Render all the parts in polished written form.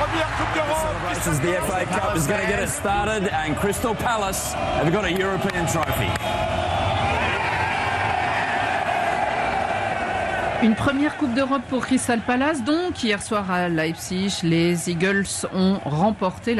première Coupe d'Europe. The FA Cup is going to get us started, and Crystal Palace have got a European trophy. Une première Coupe d'Europe pour Crystal Palace. Donc, hier soir à Leipzig, les Eagles ont remporté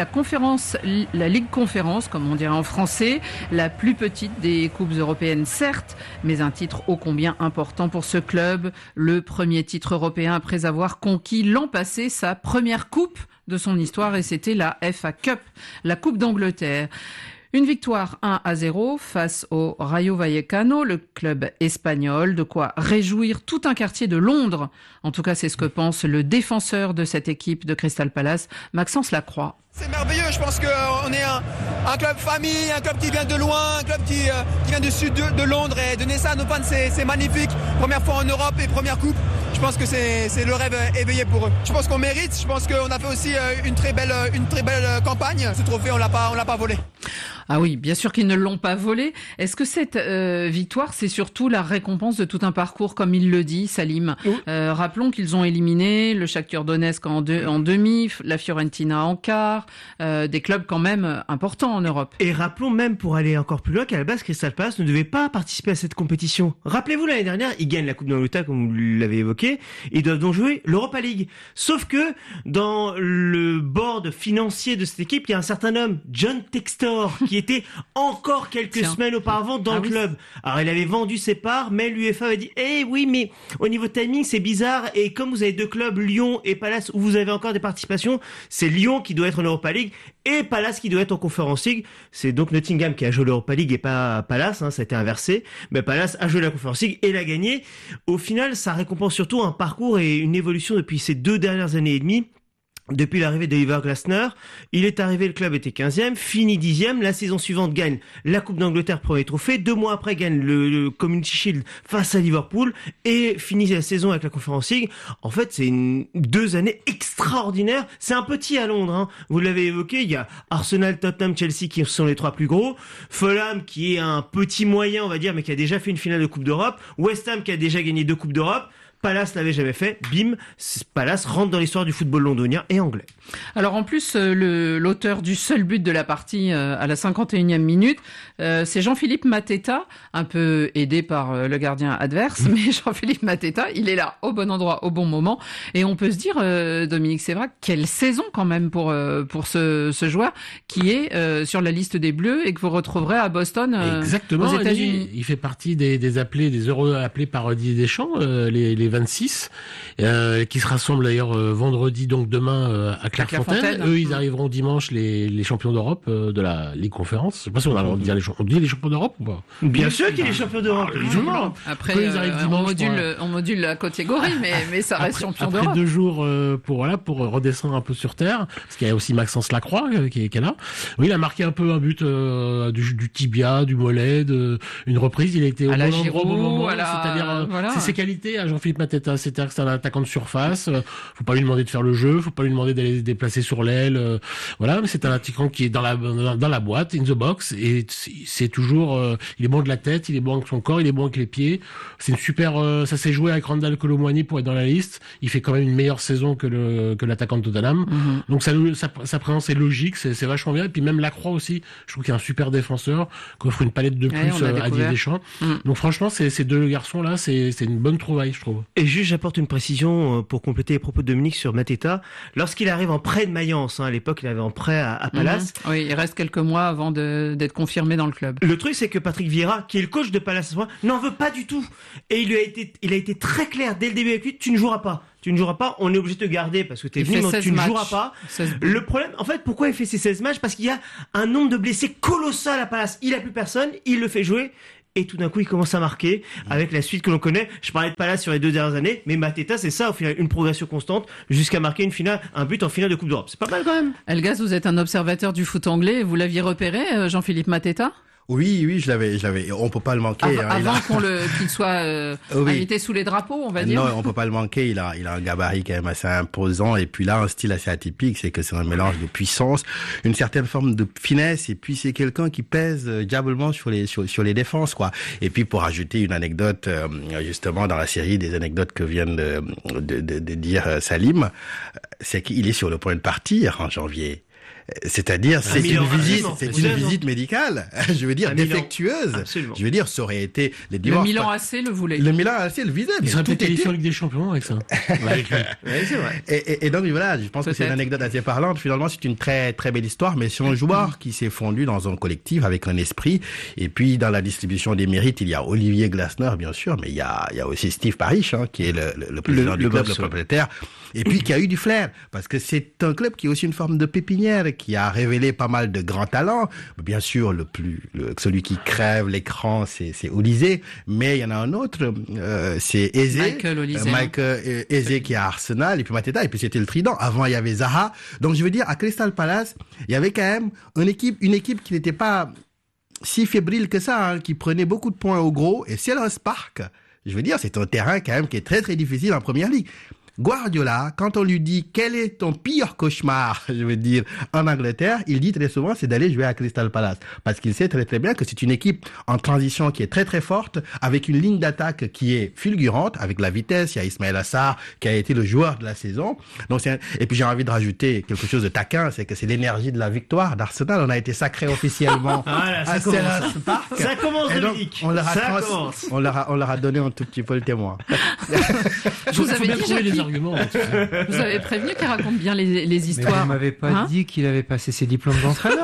la Ligue Conférence, comme on dirait en français, la plus petite des coupes européennes, certes, mais un titre ô combien important pour ce club. Le premier titre européen après avoir conquis l'an passé sa première coupe de son histoire, et c'était la FA Cup, la Coupe d'Angleterre. Une victoire 1-0 face au Rayo Vallecano, le club espagnol, de quoi réjouir tout un quartier de Londres. En tout cas, c'est ce que pense le défenseur de cette équipe de Crystal Palace, Maxence Lacroix. C'est merveilleux, je pense qu'on est un club famille, un club qui vient de loin, un club qui vient du sud de Londres, et donner ça à nos fans, c'est magnifique. Première fois en Europe et première coupe, je pense que c'est le rêve éveillé pour eux. Je pense qu'on mérite, je pense qu'on a fait aussi une très belle campagne. Ce trophée, on l'a pas volé. Ah oui, bien sûr qu'ils ne l'ont pas volé. Est-ce que cette victoire, c'est surtout la récompense de tout un parcours, comme il le dit, Salim? Rappelons qu'ils ont éliminé le Shakhtar Donetsk en demi, la Fiorentina en quart, des clubs quand même importants en Europe. Et rappelons même, pour aller encore plus loin, qu'à la base, Crystal Palace ne devait pas participer à cette compétition. Rappelez-vous, l'année dernière, ils gagnent la Coupe d'Angleterre, comme vous l'avez évoqué, ils doivent donc jouer l'Europa League. Sauf que, dans le board financier de cette équipe, il y a un certain homme, John Textor, qui était encore quelques semaines auparavant dans le club. Alors, il avait vendu ses parts, mais l'UEFA avait dit, oui, mais au niveau timing, c'est bizarre, et comme vous avez deux clubs, Lyon et Palace, où vous avez encore des participations, c'est Lyon qui doit être en Europa League, et Palace qui doit être en Conference League. C'est donc Nottingham qui a joué l'Europa League et pas Palace, ça a été inversé. Mais Palace a joué la Conference League et l'a gagné. Au final, ça récompense surtout un parcours et une évolution depuis ces 2 dernières années et demie. Depuis l'arrivée d'Oliver Glasner, il est arrivé, le club était 15e, fini 10e, la saison suivante gagne la Coupe d'Angleterre, premier trophée, 2 mois après gagne le Community Shield face à Liverpool, et finit la saison avec la Conference League. En fait, c'est 2 années extraordinaires. C'est un petit à Londres, hein. Vous l'avez évoqué, il y a Arsenal, Tottenham, Chelsea qui sont les 3 plus gros, Fulham qui est un petit moyen, on va dire, mais qui a déjà fait une finale de Coupe d'Europe, West Ham qui a déjà gagné 2 Coupes d'Europe, Palace l'avait jamais fait, bim, Palace rentre dans l'histoire du football londonien et anglais. Alors en plus, l'auteur du seul but de la partie à la 51e minute, c'est Jean-Philippe Mateta, un peu aidé par le gardien adverse, mais Jean-Philippe Mateta, il est là au bon endroit, au bon moment, et on peut se dire, Dominique Sévrac, quelle saison quand même pour ce joueur qui est sur la liste des Bleus et que vous retrouverez à Boston. Exactement, aux États-Unis. Il fait partie des appelés, des heureux appelés par Didier Deschamps, les 26, qui se rassemblent d'ailleurs vendredi, donc demain à Clairefontaine. Eux, ils arriveront dimanche, les champions d'Europe de la Ligue Conférence. Je sais pas si on a le droit de dire on dit les champions d'Europe ou pas? Bien sûr qu'il est champion d'Europe. Après, on module la catégorie, mais ça reste champion d'Europe. Après 2 jours pour redescendre un peu sur terre, parce qu'il y a aussi Maxence Lacroix qui est là. Oui, il a marqué un peu un but du tibia, du mollet, une reprise. Il a été au bon endroit, au bon moment. C'est-à-dire, c'est ses qualités à Jean-Philippe Mateta. C'est-à-dire que c'est un attaquant de surface. Faut pas lui demander de faire le jeu. Faut pas lui demander d'aller se déplacer sur l'aile. Mais c'est un attaquant qui est dans la boîte, in the box, et c'est toujours, il est bon de la tête, il est bon avec son corps, il est bon avec les pieds. C'est une super, ça s'est joué avec Randal Kolo Muani pour être dans la liste. Il fait quand même une meilleure saison que l'attaquant de Tottenham. Donc sa présence est logique, c'est vachement bien. Et puis même Lacroix aussi, je trouve qu'il y a un super défenseur qui offre une palette de plus à Didier Deschamps. Donc franchement, ces 2 garçons là, c'est une bonne trouvaille, je trouve. Et juste, j'apporte une précision pour compléter les propos de Dominique sur Mateta. Lorsqu'il arrive en prêt de Mayence, à l'époque, il avait en prêt à Palace. Oui, il reste quelques mois avant d'être confirmé dans le club. Le truc, c'est que Patrick Vieira, qui est le coach de Palace, n'en veut pas du tout. Et il a été très clair dès le début avec lui, tu ne joueras pas. On est obligé de te garder parce que t'es venu, donc tu ne joueras pas. Le problème, en fait, pourquoi il fait ces 16 matchs? Parce qu'il y a un nombre de blessés colossal à Palace. Il a plus personne, il le fait jouer. Et tout d'un coup, il commence à marquer avec la suite que l'on connaît. Je parlais de Palace sur les 2 dernières années, mais Mateta, c'est ça, au final, une progression constante jusqu'à marquer un but en finale de Coupe d'Europe. C'est pas mal quand même. Elgas, vous êtes un observateur du foot anglais. Vous l'aviez repéré, Jean-Philippe Mateta? Oui, je l'avais. On peut pas le manquer. Avant qu'il soit invité sous les drapeaux, on va dire. Non, on peut pas le manquer. Il a un gabarit quand même assez imposant, et puis là un style assez atypique, c'est que c'est un mélange de puissance, une certaine forme de finesse, et puis c'est quelqu'un qui pèse diablement sur les défenses, quoi. Et puis pour ajouter une anecdote, justement dans la série des anecdotes que vient de dire Salim, c'est qu'il est sur le point de partir en janvier. C'est-à-dire, c'est une visite médicale, je veux dire, défectueuse. Absolument. Je veux dire, ça aurait été le Milan AC le voulait. Le Milan AC le visait. Il serait peut-être qualifié en Ligue des Champions avec ça. Ouais, c'est vrai. Et donc voilà, je pense que c'est une anecdote assez parlante. Finalement, c'est une très très belle histoire, mais c'est un joueur qui s'est fondu dans un collectif avec un esprit. Et puis dans la distribution des mérites, il y a Olivier Glasner, bien sûr, mais il y a aussi Steve Parish, qui est le président du club, le propriétaire. Et puis qui a eu du flair, parce que c'est un club qui est aussi une forme de pépinière, qui a révélé pas mal de grands talents. Bien sûr, celui qui crève l'écran, c'est Olysée, mais il y en a un autre, c'est Eze. Michael Eze qui est à Arsenal, et puis Mateta, et puis c'était le trident. Avant, il y avait Zaha. Donc je veux dire, à Crystal Palace, il y avait quand même une équipe qui n'était pas si fébrile que ça, qui prenait beaucoup de points au gros, et Selhurst Park, je veux dire, c'est un terrain quand même qui est très très difficile en première ligue. Guardiola, quand on lui dit quel est ton pire cauchemar, je veux dire, en Angleterre, il dit très souvent c'est d'aller jouer à Crystal Palace. Parce qu'il sait très très bien que c'est une équipe en transition qui est très très forte, avec une ligne d'attaque qui est fulgurante, avec la vitesse. Il y a Ismaël Assar qui a été le joueur de la saison. Donc et puis j'ai envie de rajouter quelque chose de taquin, c'est que c'est l'énergie de la victoire d'Arsenal. On a été sacré officiellement à Selhurst Park. Ça commence, Dominique. On leur a donné un tout petit peu le témoin. Je vous avais dit, Jackie, vous avez prévenu qu'il raconte bien les histoires. Mais vous m'avez pas dit qu'il avait passé ses diplômes d'entraîneur.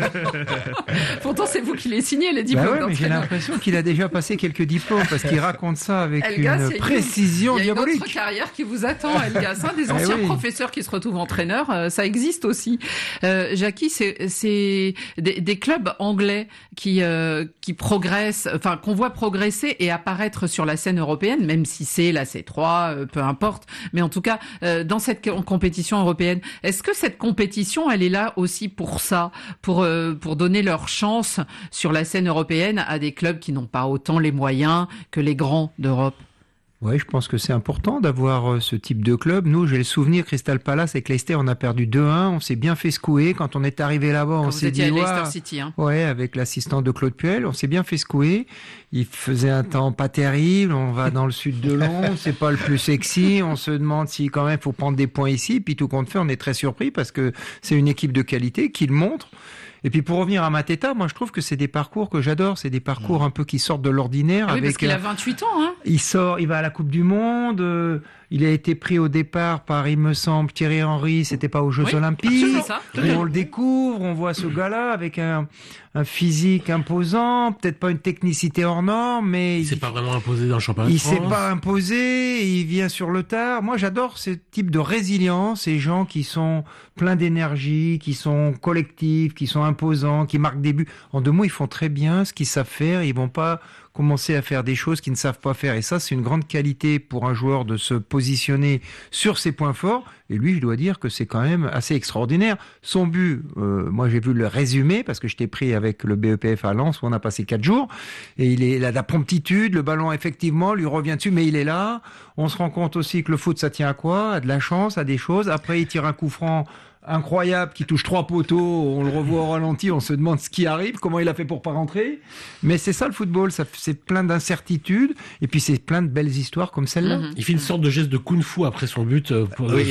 Pourtant, c'est vous qui les signez, les diplômes d'entraîneur. Mais j'ai l'impression qu'il a déjà passé quelques diplômes, parce qu'il raconte ça avec une précision diabolique. Il y a une autre carrière qui vous attend, Elgas. Des anciens professeurs qui se retrouvent entraîneurs, ça existe aussi. Jackie, c'est des clubs anglais qui progressent, enfin qu'on voit progresser et apparaître sur la scène européenne, même si c'est la C3, peu importe. Mais en tout cas, dans cette compétition européenne, est-ce que cette compétition, elle est là aussi pour ça, pour donner leur chance sur la scène européenne à des clubs qui n'ont pas autant les moyens que les grands d'Europe? Ouais, je pense que c'est important d'avoir ce type de club. Nous, j'ai le souvenir, Crystal Palace avec Leicester, on a perdu 2-1, on s'est bien fait secouer. Quand on est arrivé là-bas, on s'est dit, Leicester City, ouais, avec l'assistant de Claude Puel, on s'est bien fait secouer. Il faisait un temps pas terrible, on va dans le sud de Londres, c'est pas le plus sexy, on se demande si quand même faut prendre des points ici, puis tout compte fait, on est très surpris parce que c'est une équipe de qualité qui le montre. Et puis pour revenir à Mateta, moi je trouve que c'est des parcours que j'adore, c'est des parcours un peu qui sortent de l'ordinaire. Oui, parce qu'il a 28 ans. Il va à la Coupe du Monde, il a été pris au départ par, il me semble, Thierry Henry, c'était pas aux Jeux Olympiques. Ça. Et on le découvre, on voit ce gars-là avec un physique imposant, peut-être pas une technicité hors norme, mais il s'est pas vraiment imposé dans le championnat de France. Il s'est pas imposé, il vient sur le tard. Moi, j'adore ce type de résilience, ces gens qui sont pleins d'énergie, qui sont collectifs, qui sont imposants, qui marquent des buts. En 2 mots, ils font très bien ce qu'ils savent faire, ils vont pas commencer à faire des choses qu'ils ne savent pas faire. Et ça, c'est une grande qualité pour un joueur de se positionner sur ses points forts. Et lui, je dois dire que c'est quand même assez extraordinaire. Son but, moi j'ai vu le résumé, parce que j'étais pris avec le BEPF à Lens, où on a passé 4 jours. Et il a de la promptitude, le ballon effectivement lui revient dessus, mais il est là. On se rend compte aussi que le foot, ça tient à quoi? À de la chance, à des choses. Après, il tire un coup franc incroyable qui touche 3 poteaux, on le revoit au ralenti, on se demande ce qui arrive, comment il a fait pour pas rentrer. Mais c'est ça le football, c'est plein d'incertitudes, et puis c'est plein de belles histoires comme celle-là. Il fait une sorte de geste de kung-fu après son but sur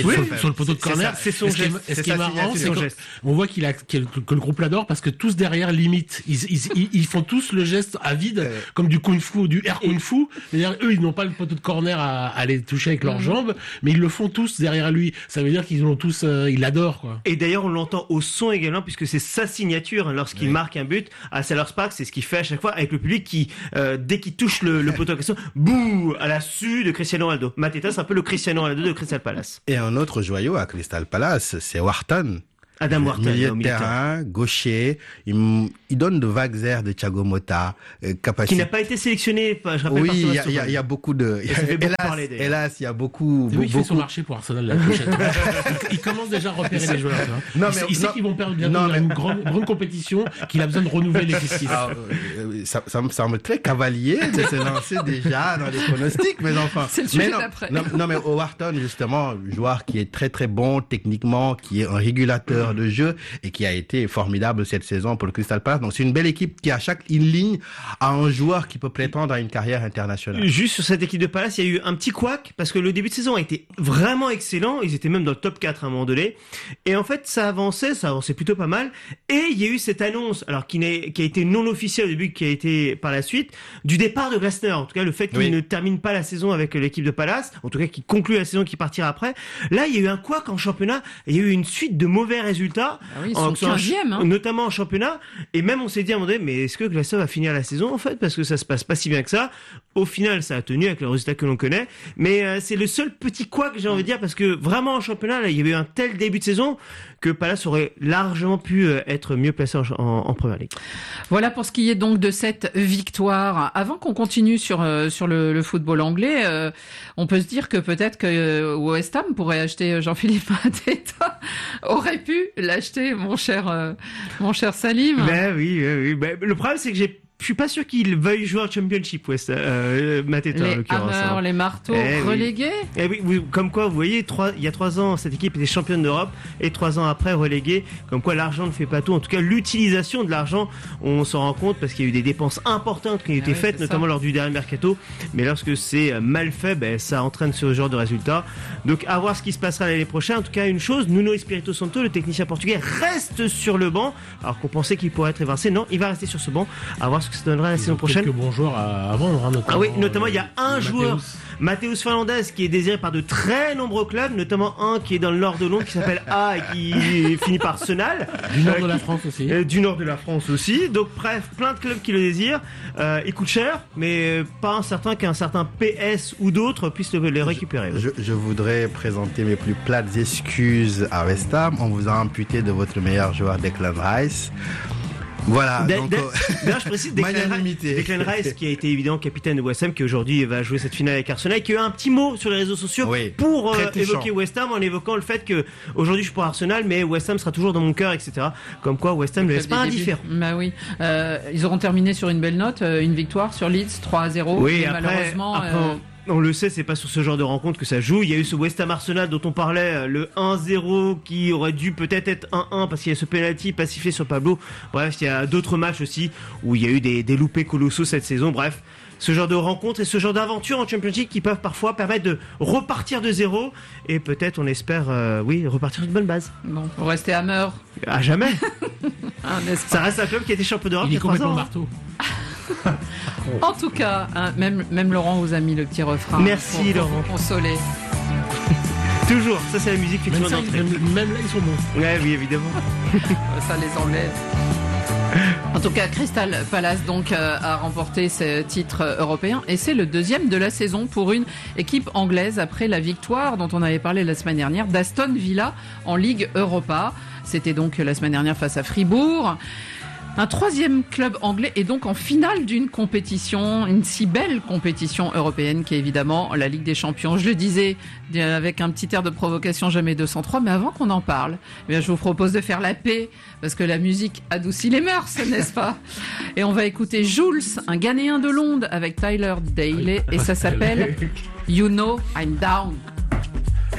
le poteau de corner. C'est son geste. Ce qui est marrant, c'est qu'on voit que le groupe l'adore, parce que tous derrière limite, ils font tous le geste à vide, comme du kung-fu, du air kung-fu. C'est-à-dire, eux, ils n'ont pas le poteau de corner à aller toucher avec leurs jambes, mais ils le font tous derrière lui. Ça veut dire qu'ils ont tous, ils l'adorent. Et d'ailleurs, on l'entend au son également, puisque c'est sa signature lorsqu'il marque un but à Selhurst Park. C'est ce qu'il fait à chaque fois avec le public qui, dès qu'il touche le poteau en question, bouh, à la su de Cristiano Ronaldo. Mateta, c'est un peu le Cristiano Ronaldo de Crystal Palace. Et un autre joyau à Crystal Palace, c'est Wharton. Adam Wharton, milieu au de milieu de terrain, gaucher. Il donne de vagues airs de Thiago Motta, capacité. Qui n'a pas été sélectionné, je rappelle. Oui, par Thomas il y a beaucoup de. Hélas, il y a beaucoup. Oui, il fait son marché pour Arsenal la prochaine. Il commence déjà à repérer les joueurs. Il sait qu'ils vont perdre bientôt une grande compétition, qu'il a besoin de renouveler l'effectif. Ça me semble très cavalier de se lancer déjà dans les pronostics, mais enfin. C'est le sujet d'après. Non, mais Wharton, justement, joueur qui est très très bon techniquement, qui est un régulateur de jeu et qui a été formidable cette saison pour le Crystal Palace. Donc c'est une belle équipe qui à chaque ligne a un joueur qui peut prétendre à une carrière internationale. Juste sur cette équipe de Palace, il y a eu un petit couac parce que le début de saison a été vraiment excellent. Ils étaient même dans le top 4 à un moment donné. Et en fait, ça avançait plutôt pas mal. Et il y a eu cette annonce, alors qui a été non officielle au début, qui a été par la suite, du départ de Glasner. En tout cas, le fait qu'il ne termine pas la saison avec l'équipe de Palace, en tout cas qu'il conclut la saison, qu'il partira après. Là, il y a eu un couac en championnat. Il y a eu une suite de mauvais résultats. Ah oui, ils sont 15e, notamment en championnat. Et même on s'est dit à un moment donné, mais est-ce que Glasner va finir la saison en fait, parce que ça se passe pas si bien que ça. Au final, ça a tenu avec le résultat que l'on connaît. Mais c'est le seul petit couac, j'ai envie de dire, parce que vraiment en championnat, là, il y avait eu un tel début de saison que Palace aurait largement pu être mieux placé en Première Ligue. Voilà pour ce qui est donc de cette victoire. Avant qu'on continue sur le football anglais, on peut se dire que peut-être que West Ham pourrait acheter Jean-Philippe Mateta. Aurait pu l'acheter, mon cher Salim. Ben oui. Ben, le problème, c'est que je suis pas sûr qu'il veuille jouer en Championship, Mateta, en l'occurrence. Les hammers, les marteaux, relégués. Oui, comme quoi, vous voyez, il y a 3 ans, cette équipe était championne d'Europe, et 3 ans après, reléguée. Comme quoi, l'argent ne fait pas tout. En tout cas, l'utilisation de l'argent, on s'en rend compte parce qu'il y a eu des dépenses importantes qui ont été faites, notamment lors du dernier mercato. Mais lorsque c'est mal fait, ça entraîne ce genre de résultats. Donc, à voir ce qui se passera l'année prochaine. En tout cas, une chose, Nuno Espirito Santo, le technicien portugais, reste sur le banc. Alors qu'on pensait qu'il pourrait être évincé. Non, il va rester sur ce banc. À voir ce que ça donnera la saison prochaine. Quelques bons joueurs à vendre, notamment il y a un joueur, Matheus Fernandes, qui est désiré par de très nombreux clubs, notamment un qui est dans le nord de Londres, qui s'appelle A et qui finit par Arsenal. Du nord de la France aussi. Du nord de la France aussi. Donc bref, plein de clubs qui le désirent. Il coûte cher, mais pas un certain qu'un certain PS ou d'autres puissent les récupérer. Je voudrais présenter mes plus plates excuses à West Ham. On vous a amputé de votre meilleur joueur, Declan Rice. Voilà. D'ailleurs, je précise Declan Rice, qui a été évidemment capitaine de West Ham, qui aujourd'hui va jouer cette finale avec Arsenal, qui a eu un petit mot sur les réseaux sociaux pour évoquer West Ham, en évoquant le fait que aujourd'hui je suis pour Arsenal, mais West Ham sera toujours dans mon cœur, etc. Comme quoi West Ham ne laisse pas indifférent. Bah oui. Ils auront terminé sur une belle note, une victoire sur Leeds 3-0. Oui, et après, malheureusement. On le sait, c'est pas sur ce genre de rencontre que ça joue. Il y a eu ce West Ham Arsenal dont on parlait, le 1-0 qui aurait dû peut-être être 1-1 parce qu'il y a ce penalty pas sifflé sur Pablo. Bref, il y a d'autres matchs aussi où il y a eu des loupés colossaux cette saison. Bref, ce genre de rencontres et ce genre d'aventures en Championship qui peuvent parfois permettre de repartir de zéro et peut-être, on espère, repartir d'une bonne base. Bon, pour rester hammer. À jamais. Ça reste un club qui a été champion d'Europe il y a 3 ans. Marteau. En tout cas, même Laurent vous a mis le petit refrain. Merci Laurent. Pour consoler. Toujours, ça c'est la musique effectivement d'entrée. Même là ils sont bons. Ouais, oui évidemment. Ça les enlève. En tout cas, Crystal Palace donc a remporté ce titre européen et c'est le 2e de la saison pour une équipe anglaise après la victoire dont on avait parlé la semaine dernière d'Aston Villa en Ligue Europa. C'était donc la semaine dernière face à Fribourg. Un 3e club anglais est donc en finale d'une compétition, une si belle compétition européenne qui est évidemment la Ligue des Champions. Je le disais avec un petit air de provocation, jamais 203, mais avant qu'on en parle, je vous propose de faire la paix parce que la musique adoucit les mœurs, n'est-ce pas? Et on va écouter Jules, un Ghanéen de Londres avec Tyler Daley et ça s'appelle You Know I'm Down.